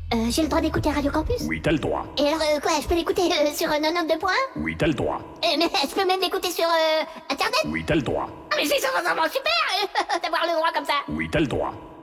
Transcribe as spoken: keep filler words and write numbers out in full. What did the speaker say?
Euh, j'ai le droit d'écouter Radio Campus? Oui, t'as le droit. Et alors, euh, quoi, je peux l'écouter euh, sur euh, quatre-vingt-deux points? Oui, t'as le droit. Euh, mais je peux même l'écouter sur euh, Internet? Oui, t'as le droit. Ah, mais c'est vraiment super euh, d'avoir le droit comme ça! Oui, t'as le droit.